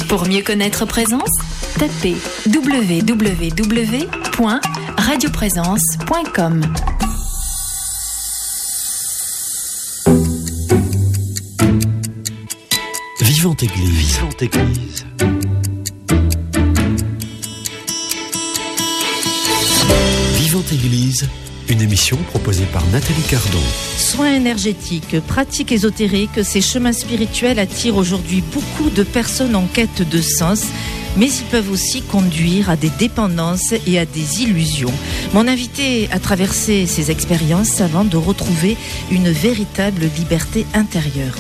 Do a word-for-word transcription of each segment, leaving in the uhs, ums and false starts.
Pour mieux connaître Présence, tapez w w w point radio présence point com. Vivante Église. Vivante Église. Vivante Église, une émission proposée par Nathalie Cardon. Soins énergétiques, pratiques ésotériques, ces chemins spirituels attirent aujourd'hui beaucoup de personnes en quête de sens, mais ils peuvent aussi conduire à des dépendances et à des illusions. Mon invité a traversé ces expériences avant de retrouver une véritable liberté intérieure.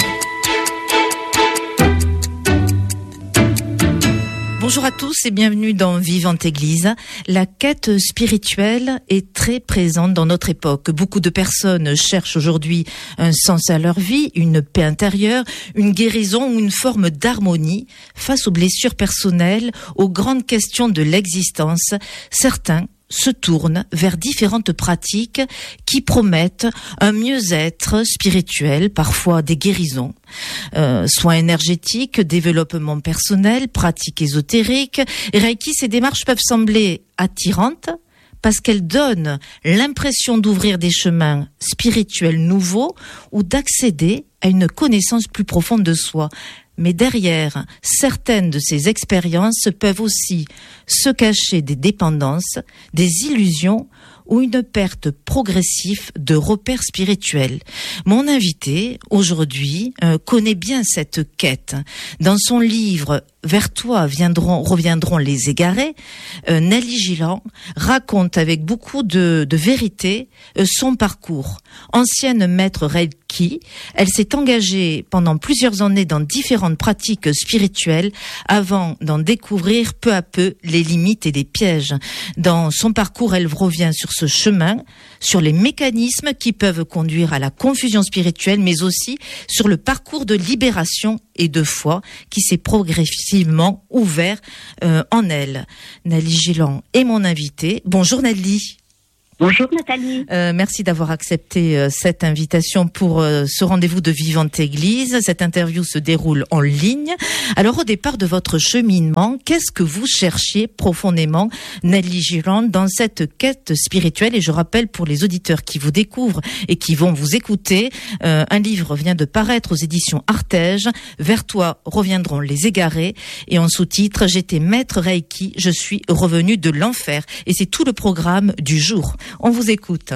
Bonjour à tous et bienvenue dans Vivante Église. La quête spirituelle est très présente dans notre époque. Beaucoup de personnes cherchent aujourd'hui un sens à leur vie, une paix intérieure, une guérison ou une forme d'harmonie face aux blessures personnelles, aux grandes questions de l'existence. Certains se tournent vers différentes pratiques qui promettent un mieux-être spirituel, parfois des guérisons, euh, soins énergétiques, développement personnel, pratiques ésotériques. Reiki, ces démarches peuvent sembler attirantes parce qu'elles donnent l'impression d'ouvrir des chemins spirituels nouveaux ou d'accéder à une connaissance plus profonde de soi. Mais derrière certaines de ces expériences peuvent aussi se cacher des dépendances, des illusions ou une perte progressive de repères spirituels. Mon invité, aujourd'hui, euh, connaît bien cette quête. Dans son livre « Vers toi viendront, reviendront les égarés », euh, Nelly Gilland raconte avec beaucoup de, de vérité euh, son parcours. Ancienne maître Reiki, elle s'est engagée pendant plusieurs années dans différentes pratiques spirituelles avant d'en découvrir peu à peu les limites et les pièges. Dans son parcours, elle revient sur ce chemin, sur les mécanismes qui peuvent conduire à la confusion spirituelle, mais aussi sur le parcours de libération et de foi qui s'est progressivement ouvert euh, en elle. Nelly Gilland est mon invitée. Bonjour Nelly. Bonjour Nathalie. Euh, merci d'avoir accepté euh, cette invitation pour euh, ce rendez-vous de Vivante Église. Cette interview se déroule en ligne. Alors au départ de votre cheminement, qu'est-ce que vous cherchiez profondément, Nelly Gilland, dans cette quête spirituelle? Et je rappelle pour les auditeurs qui vous découvrent et qui vont vous écouter, euh, un livre vient de paraître aux éditions Artege, « Vers toi reviendront les égarés » et en sous-titre « J'étais maître Reiki, je suis revenu de l'enfer » et c'est tout le programme du jour. On vous écoute.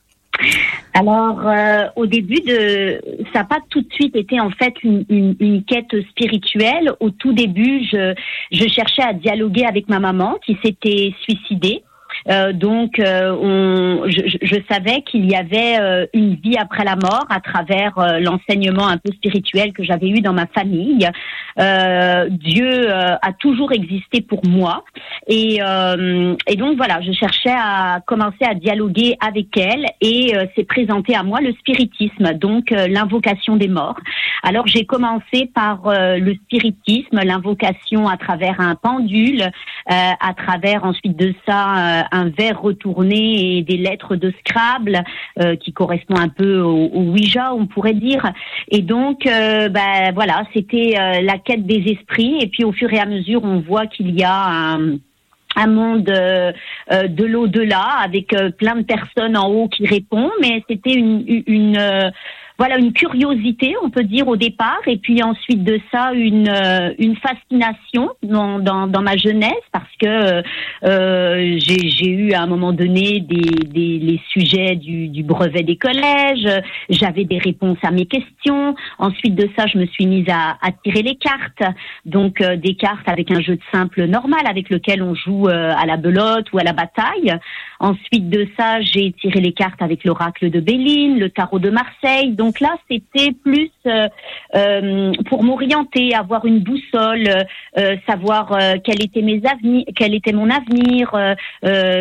Alors, euh, au début, de, ça n'a pas tout de suite été en fait une, une, une quête spirituelle. Au tout début, je, je cherchais à dialoguer avec ma maman qui s'était suicidée. Euh, donc, euh, on, je, je savais qu'il y avait euh, une vie après la mort à travers euh, l'enseignement un peu spirituel que j'avais eu dans ma famille. Euh, Dieu euh, a toujours existé pour moi et, euh, et donc voilà, je cherchais à commencer à dialoguer avec elle et euh, s'est présenté à moi le spiritisme, donc euh, l'invocation des morts. Alors j'ai commencé par euh, le spiritisme, l'invocation à travers un pendule, euh, à travers ensuite de ça euh, un verre retourné et des lettres de Scrabble euh, qui correspond un peu au, au Ouija, on pourrait dire. Et donc, euh, ben voilà, c'était euh, la quête des esprits. Et puis, au fur et à mesure, on voit qu'il y a un un monde euh, euh, de l'au-delà avec euh, plein de personnes en haut qui répondent. Mais c'était une, une, une euh, voilà, une curiosité, on peut dire, au départ, et puis ensuite de ça, une euh, une fascination dans, dans dans ma jeunesse, parce que euh, j'ai j'ai eu à un moment donné des des les sujets du du brevet des collèges, j'avais des réponses à mes questions. Ensuite de ça, je me suis mise à à tirer les cartes, donc euh, des cartes avec un jeu de simple normal avec lequel on joue euh, à la belote ou à la bataille. Ensuite de ça, j'ai tiré les cartes avec l'oracle de Béline, le tarot de Marseille. Donc là, c'était plus euh, euh, pour m'orienter, avoir une boussole, euh, savoir euh, quel était mes avenirs, quel était mon avenir, euh, euh,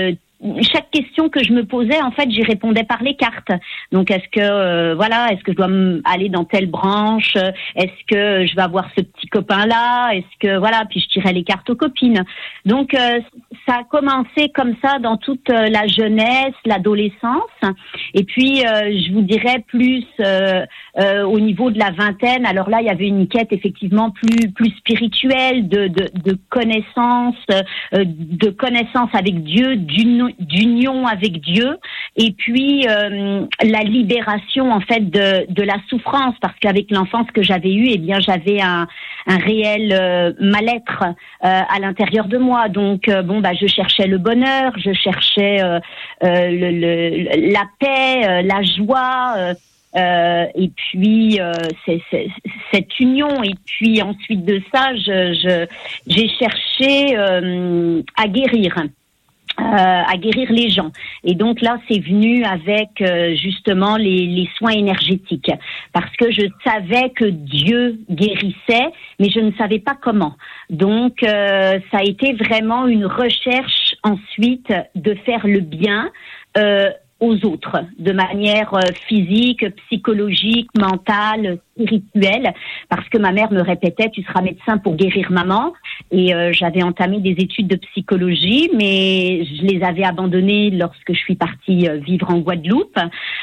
chaque question que je me posais, en fait, j'y répondais par les cartes. Donc, est-ce que, euh, voilà, est-ce que je dois aller dans telle branche? Est-ce que je vais avoir ce petit copain-là? Est-ce que, voilà, puis je tirais les cartes aux copines. Donc, euh, ça a commencé comme ça dans toute la jeunesse, l'adolescence. Et puis, euh, je vous dirais plus euh, euh, au niveau de la vingtaine. Alors là, il y avait une quête effectivement plus plus spirituelle, de de, de connaissance, euh, de connaissance avec Dieu, d'union, d'union avec Dieu. Et puis euh, la libération en fait de de la souffrance, parce qu'avec l'enfance que j'avais eue, eh bien, j'avais un un réel euh, mal-être euh, à l'intérieur de moi. Donc euh, bon, bah je cherchais le bonheur, je cherchais euh, euh, le, le, la paix, euh, la joie, euh, euh, et puis euh, c'est, c'est, cette union. Et puis ensuite de ça, je, je j'ai cherché euh, à guérir. Euh, à guérir les gens. Et donc là, c'est venu avec euh, justement les, les soins énergétiques, parce que je savais que Dieu guérissait, mais je ne savais pas comment. Donc euh, ça a été vraiment une recherche ensuite de faire le bien euh, aux autres, de manière euh, physique, psychologique, mentale, spirituelle, parce que ma mère me répétait, tu seras médecin pour guérir maman, et euh, j'avais entamé des études de psychologie, mais je les avais abandonnées lorsque je suis partie euh, vivre en Guadeloupe.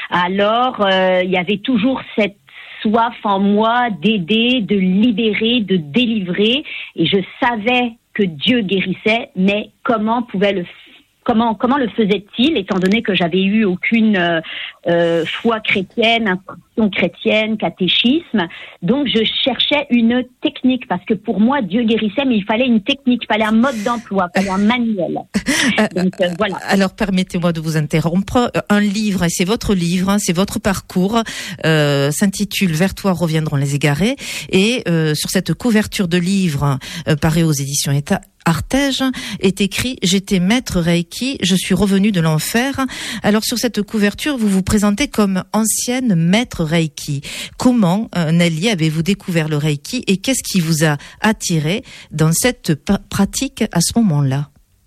Alors, euh, il y avait toujours cette soif en moi d'aider, de libérer, de délivrer, et je savais que Dieu guérissait, mais comment pouvait le faire? Comment comment le faisait-il, étant donné que j'avais eu aucune euh, euh, foi chrétienne, instruction chrétienne, catéchisme. Donc je cherchais une technique, parce que pour moi Dieu guérissait, mais il fallait une technique, il fallait un mode d'emploi, il fallait un manuel. Donc euh, voilà. Alors permettez-moi de vous interrompre. Un livre, et c'est votre livre, c'est votre parcours, euh, s'intitule Vers toi reviendront les égarés, et euh, sur cette couverture de livre euh, paru aux éditions État Artege est écrit « J'étais maître Reiki, je suis revenu de l'enfer ». Alors sur cette couverture, vous vous présentez comme ancienne maître Reiki. Comment, euh, Nelly, avez-vous découvert le Reiki, et qu'est-ce qui vous a attiré dans cette pa- pratique à ce moment-là?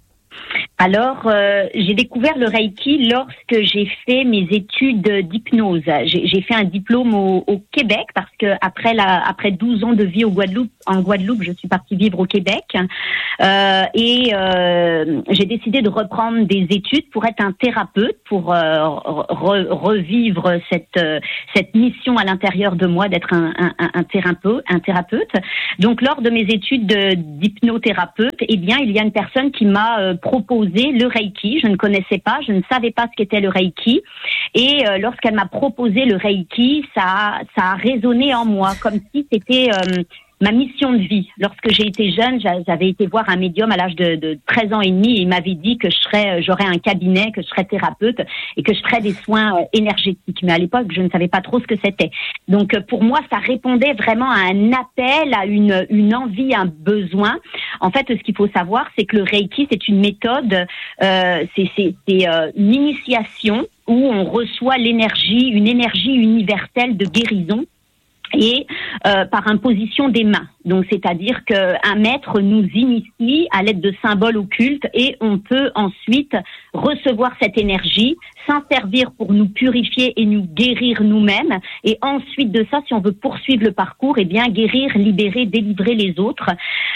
Alors, euh, j'ai découvert le Reiki lorsque j'ai fait mes études d'hypnose. J'ai, j'ai fait un diplôme au, au Québec, parce que après la, après douze ans de vie au Guadeloupe, en Guadeloupe, je suis partie vivre au Québec, euh, et euh, j'ai décidé de reprendre des études pour être un thérapeute, pour euh, re, revivre cette cette mission à l'intérieur de moi d'être un, un, un thérapeute, un thérapeute. Donc, lors de mes études de, d'hypnothérapeute, eh bien, il y a une personne qui m'a euh, proposé le Reiki. Je ne connaissais pas, je ne savais pas ce qu'était le Reiki, et euh, lorsqu'elle m'a proposé le Reiki, ça a, ça a résonné en moi, comme si c'était euh, ma mission de vie. Lorsque j'ai été jeune, j'avais été voir un médium à l'âge de, de treize ans et demi, et il m'avait dit que je serais, j'aurais un cabinet, que je serais thérapeute et que je ferais des soins énergétiques. Mais à l'époque, je ne savais pas trop ce que c'était. Donc, pour moi, ça répondait vraiment à un appel, à une, une envie, un besoin. En fait, ce qu'il faut savoir, c'est que le Reiki, c'est une méthode, euh, c'est, c'est, c'est euh, une initiation où on reçoit l'énergie, une énergie universelle de guérison, et euh, par imposition des mains. Donc, c'est-à-dire qu'un maître nous initie à l'aide de symboles occultes, et on peut ensuite recevoir cette énergie, s'en servir pour nous purifier et nous guérir nous-mêmes. Et ensuite de ça, si on veut poursuivre le parcours, eh bien, guérir, libérer, délivrer les autres.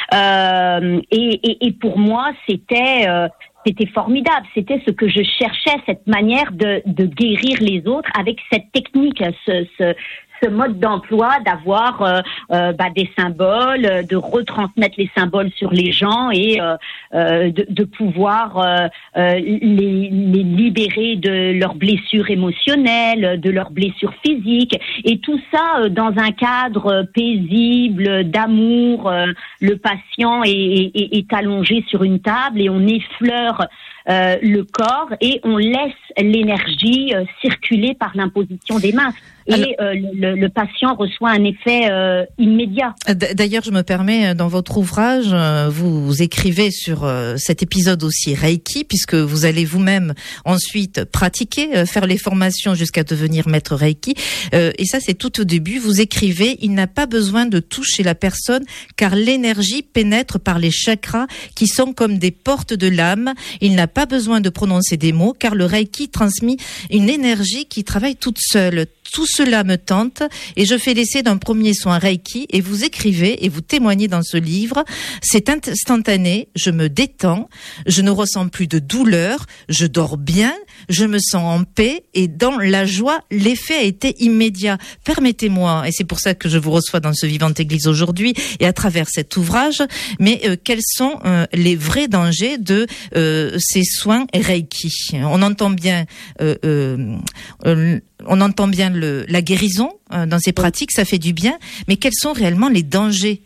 Euh, et, et, et pour moi, c'était... Euh, C'était formidable, c'était ce que je cherchais, cette manière de, de guérir les autres avec cette technique, ce, ce, ce mode d'emploi d'avoir euh, euh, bah, des symboles, de retransmettre les symboles sur les gens, et euh, euh, de, de pouvoir euh, euh, les, les libérer de leurs blessures émotionnelles, de leurs blessures physiques, et tout ça euh, dans un cadre paisible, d'amour. Euh, le patient est, est, est allongé sur une table et on effleure Euh, le corps, et on laisse l'énergie euh, circuler par l'imposition des mains. Et Alors, euh, le, le patient reçoit un effet euh, immédiat. D'ailleurs, je me permets, dans votre ouvrage, vous écrivez sur cet épisode aussi Reiki, puisque vous allez vous-même ensuite pratiquer, faire les formations jusqu'à devenir maître Reiki. Et ça, c'est tout au début. Vous écrivez, il n'a pas besoin de toucher la personne, car l'énergie pénètre par les chakras qui sont comme des portes de l'âme. Il n'a pas besoin de prononcer des mots car le Reiki transmet une énergie qui travaille toute seule. Tout cela me tente et je fais l'essai d'un premier soin Reiki et vous écrivez et vous témoignez dans ce livre. C'est instantané, je me détends, je ne ressens plus de douleur, je dors bien, je me sens en paix et dans la joie, l'effet a été immédiat. Permettez-moi, et c'est pour ça que je vous reçois dans ce Vivante Église aujourd'hui et à travers cet ouvrage, mais euh, quels sont euh, les vrais dangers de euh, ces soins Reiki? On entend bien euh, euh, euh, on entend bien le, la guérison euh, dans ces pratiques, ça fait du bien, mais quels sont réellement les dangers?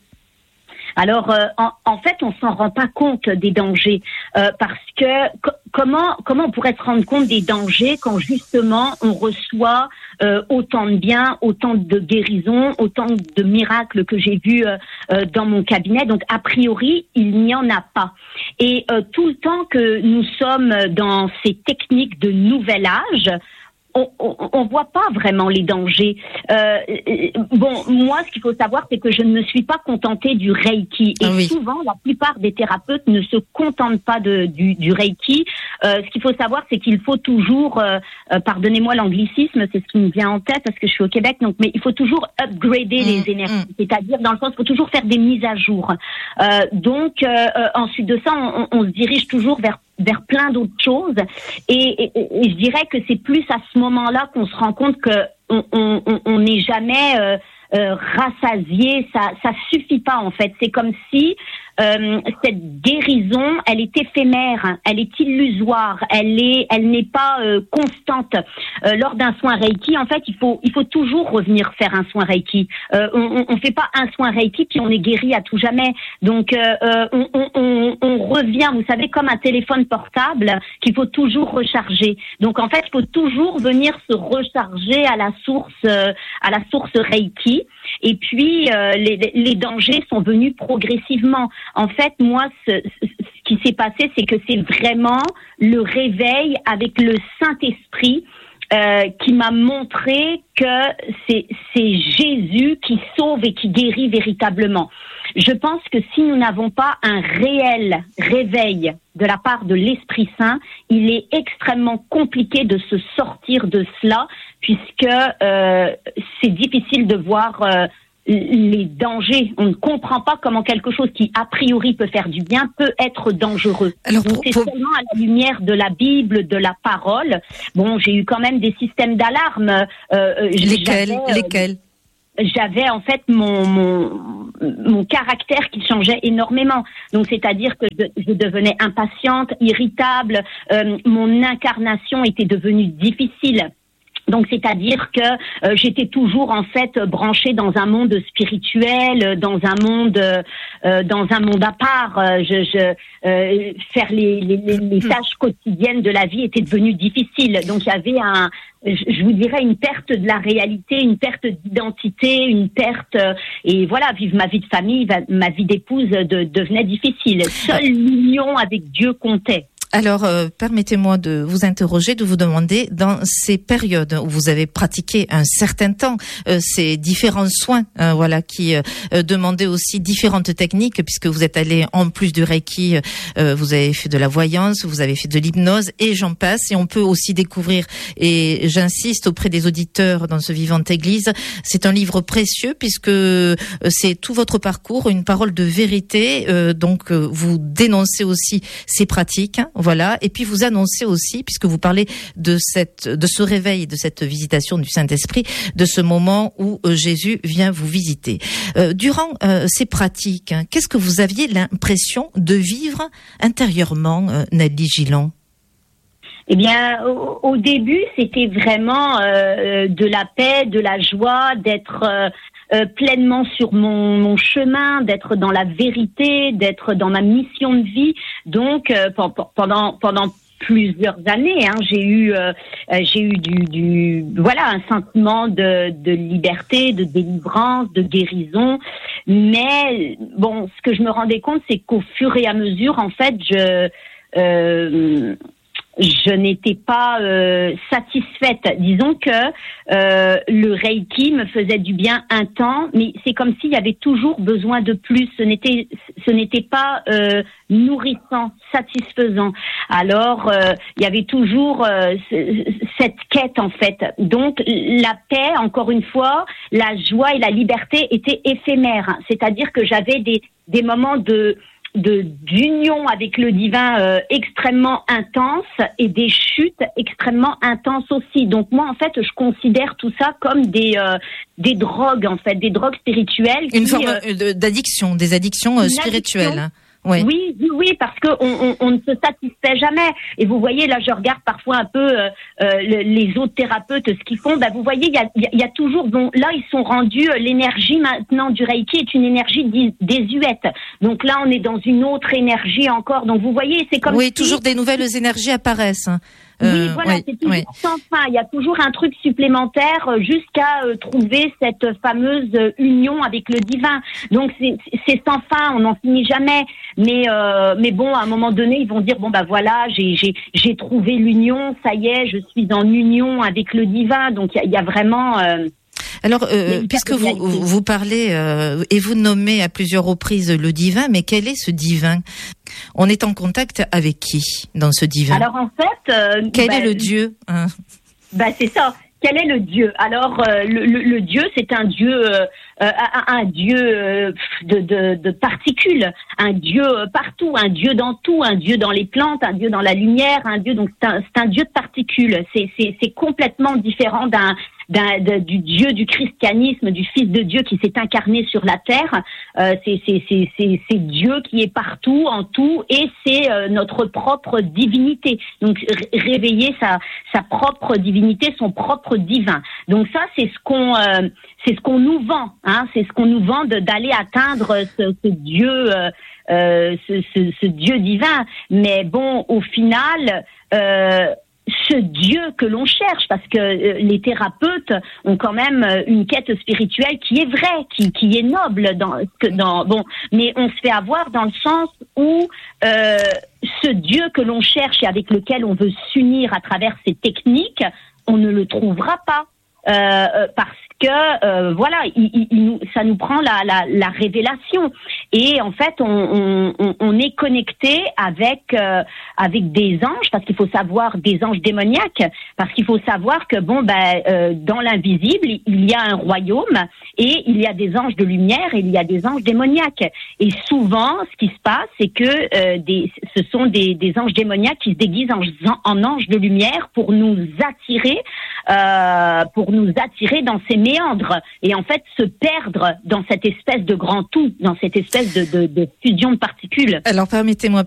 Alors, euh, en, en fait, on s'en rend pas compte des dangers euh, parce que co- comment comment on pourrait se rendre compte des dangers quand justement on reçoit euh, autant de bien, autant de guérisons, autant de miracles que j'ai vus euh, euh, dans mon cabinet. Donc, a priori, il n'y en a pas. Et euh, tout le temps que nous sommes dans ces techniques de nouvel âge, on, on, on voit pas vraiment les dangers. Euh, bon, moi, ce qu'il faut savoir, c'est que je ne me suis pas contentée du Reiki. Et ah oui. souvent, la plupart des thérapeutes ne se contentent pas de, du, du Reiki. Euh, ce qu'il faut savoir, c'est qu'il faut toujours, euh, euh, pardonnez-moi l'anglicisme, c'est ce qui me vient en tête parce que je suis au Québec, donc, mais il faut toujours upgrader mmh, les énergies. Mmh. C'est-à-dire, dans le sens, il faut toujours faire des mises à jour. Euh, donc, euh, ensuite de ça, on, on se dirige toujours vers vers plein d'autres choses et, et, et je dirais que c'est plus à ce moment-là qu'on se rend compte que on on on n'est jamais euh, euh, rassasié, ça ça suffit pas en fait. C'est comme si euh, cette guérison, elle est éphémère, elle est illusoire, elle est elle n'est pas euh, constante. Euh, lors d'un soin Reiki, en fait, il faut il faut toujours revenir faire un soin Reiki. Euh, on on fait pas un soin Reiki puis on est guéri à tout jamais. Donc euh, on, on on on revient, vous savez, comme un téléphone portable qu'il faut toujours recharger. Donc en fait, il faut toujours venir se recharger à la source euh, à la source Reiki. Et puis euh, les les dangers sont venus progressivement. En fait, moi, ce, ce qui s'est passé, c'est que c'est vraiment le réveil avec le Saint-Esprit euh, qui m'a montré que c'est, c'est Jésus qui sauve et qui guérit véritablement. Je pense que si nous n'avons pas un réel réveil de la part de l'Esprit Saint, il est extrêmement compliqué de se sortir de cela, puisque euh, c'est difficile de voir euh, les dangers. On ne comprend pas comment quelque chose qui a priori peut faire du bien peut être dangereux. Alors, pour, c'est pour... seulement à la lumière de la Bible, de la parole. Bon, j'ai eu quand même des systèmes d'alarme. Euh, lesquels j'avais, Lesquels euh, J'avais en fait mon, mon mon caractère qui changeait énormément. Donc c'est-à-dire que je, je devenais impatiente, irritable. Euh, mon incarnation était devenue difficile. Donc, c'est-à-dire que euh, j'étais toujours en fait branchée dans un monde spirituel, dans un monde, euh, dans un monde à part. Je, je euh, faire les, les, les tâches quotidiennes de la vie était devenu difficile. Donc, il y avait un, je vous dirais, une perte de la réalité, une perte d'identité, une perte, euh, et voilà, vivre ma vie de famille, ma vie d'épouse de, devenait difficile. Seule l'union avec Dieu comptait. Alors, euh, permettez-moi de vous interroger, de vous demander, dans ces périodes où vous avez pratiqué un certain temps, euh, ces différents soins, hein, voilà, qui euh, demandaient aussi différentes techniques, puisque vous êtes allé, en plus du Reiki, euh, vous avez fait de la voyance, vous avez fait de l'hypnose, et j'en passe. Et on peut aussi découvrir, et j'insiste auprès des auditeurs dans ce Vivante Église, c'est un livre précieux, puisque c'est tout votre parcours, une parole de vérité, euh, donc euh, vous dénoncez aussi ces pratiques, hein, voilà, et puis vous annoncez aussi, puisque vous parlez de cette, de ce réveil, de cette visitation du Saint-Esprit, de ce moment où euh, Jésus vient vous visiter. Euh, durant euh, ces pratiques, hein, qu'est-ce que vous aviez l'impression de vivre intérieurement, euh, Nelly Gillon? Eh bien, au, au début, c'était vraiment euh, de la paix, de la joie, d'être euh, euh, pleinement sur mon, mon chemin, d'être dans la vérité, d'être dans ma mission de vie. Donc, euh, pendant pendant plusieurs années, hein, j'ai eu euh, j'ai eu du, du voilà un sentiment de, de liberté, de délivrance, de guérison. Mais bon, ce que je me rendais compte, c'est qu'au fur et à mesure, en fait, je euh, je n'étais pas euh, satisfaite. Disons que euh, le Reiki me faisait du bien un temps, mais c'est comme s'il y avait toujours besoin de plus. Ce n'était, ce n'était pas euh, nourrissant, satisfaisant. Alors, euh, il y avait toujours euh, c- cette quête en fait. Donc, la paix, encore une fois, la joie et la liberté étaient éphémères. C'est-à-dire que j'avais des des moments de de d'union avec le divin euh, extrêmement intenses et des chutes extrêmement intenses aussi. Donc moi en fait je considère tout ça comme des euh, des drogues en fait, des drogues spirituelles. Une qui, forme euh, d'addiction, des addictions euh, spirituelles. Addiction. Ouais. Oui, oui, oui, parce que on, on, on ne se satisfait jamais. Et vous voyez, là, je regarde parfois un peu euh, euh, les autres thérapeutes, ce qu'ils font. Ben, vous voyez, il y a, il y a toujours, bon, là, ils sont rendus. Euh, l'énergie maintenant du Reiki est une énergie dis, désuète. Donc là, on est dans une autre énergie encore. Donc vous voyez, c'est comme oui, si... toujours des nouvelles énergies apparaissent. Oui, Euh, voilà, oui, c'est toujours oui. sans fin. Il y a toujours un truc supplémentaire euh, jusqu'à euh, trouver cette fameuse euh, union avec le divin. Donc c'est, c'est sans fin, on n'en finit jamais. Mais euh, mais bon, à un moment donné, ils vont dire bon bah voilà, j'ai j'ai j'ai trouvé l'union, ça y est, je suis en union avec le divin. Donc il y a, il y a vraiment. Euh, Alors, euh, puisque vous, vous parlez euh, et vous nommez à plusieurs reprises le divin, mais quel est ce divin ? On est en contact avec qui dans ce divin ? Alors en fait, euh, quel bah, est le Dieu hein Bah c'est ça. Quel est le Dieu ? Alors euh, le, le, le Dieu, c'est un Dieu, euh, un, un Dieu euh, de, de, de particules, un Dieu partout, un Dieu dans tout, un Dieu dans les plantes, un Dieu dans la lumière, un Dieu donc c'est un, c'est un Dieu de particules. C'est, c'est, c'est complètement différent d'un D'un, de, du Dieu du christianisme, du Fils de Dieu qui s'est incarné sur la terre. Euh, c'est, c'est, c'est, c'est, c'est Dieu qui est partout, en tout, et c'est euh, notre propre divinité. Donc r- réveiller sa, sa propre divinité, son propre divin. Donc ça, c'est ce qu'on, euh, c'est ce qu'on nous vend. Hein, c'est ce qu'on nous vend de, d'aller atteindre ce, ce Dieu, euh, euh, ce, ce, ce Dieu divin. Mais bon, au final. Euh, ce Dieu que l'on cherche, parce que euh, les thérapeutes ont quand même euh, une quête spirituelle qui est vraie, qui, qui est noble dans, que dans bon, mais on se fait avoir dans le sens où euh, ce Dieu que l'on cherche et avec lequel on veut s'unir à travers ces techniques, on ne le trouvera pas. Euh, parce que euh, voilà, il, il, il nous, ça nous prend la, la, la révélation et en fait on, on, on est connecté avec euh, avec des anges parce qu'il faut savoir des anges démoniaques parce qu'il faut savoir que bon ben euh, dans l'invisible il y a un royaume et il y a des anges de lumière et il y a des anges démoniaques et souvent ce qui se passe c'est que euh, des, ce sont des, des anges démoniaques qui se déguisent en, en anges de lumière pour nous attirer euh, pour nous attirer dans ces méandres et en fait se perdre dans cette espèce de grand tout, dans cette espèce de, de, de fusion de particules. Alors permettez-moi